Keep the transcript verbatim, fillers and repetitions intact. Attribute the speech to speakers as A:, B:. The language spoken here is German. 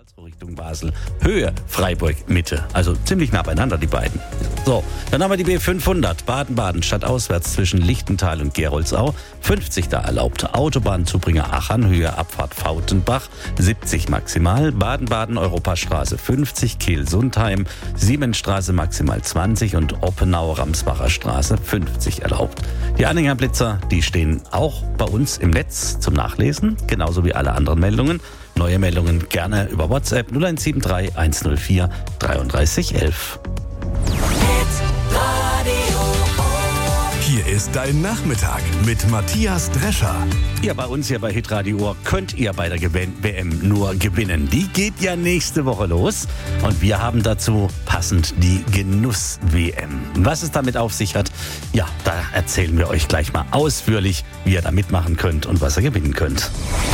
A: Karlsruhe Richtung Basel. Höhe Freiburg Mitte. Also ziemlich nah beieinander, die beiden. So, dann haben wir die B fünfhundert. Baden-Baden statt auswärts zwischen Lichtental und Geroldsau. fünfzig da erlaubt. Autobahnzubringer Achern, Höhe Abfahrt Fautenbach. siebzig maximal. Baden-Baden Europastraße fünfzig. Kehl-Sundheim. Siemensstraße maximal zwanzig und Oppenau-Ramsbacher Straße fünfzig erlaubt. Die Anhängerblitzer, die stehen auch bei uns im Netz zum Nachlesen, genauso wie alle anderen Meldungen. Neue Meldungen gerne über WhatsApp null eins sieben drei eins null vier drei drei eins eins.
B: Hier ist dein Nachmittag mit Matthias Drescher.
A: Ja, bei uns hier bei Hitradio Ohr könnt ihr bei der W M nur gewinnen. Die geht ja nächste Woche los und wir haben dazu passend die Genuss-W M. Was es damit auf sich hat, ja, da erzählen wir euch gleich mal ausführlich, wie ihr da mitmachen könnt und was ihr gewinnen könnt.